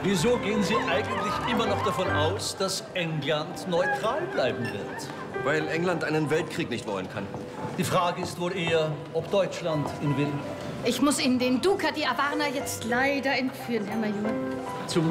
Wieso gehen Sie eigentlich immer noch davon aus, dass England neutral bleiben wird? Weil England einen Weltkrieg nicht wollen kann. Die Frage ist wohl eher, ob Deutschland ihn will. Ich muss Ihnen den Duca di Avarna jetzt leider entführen, Herr Major. Zum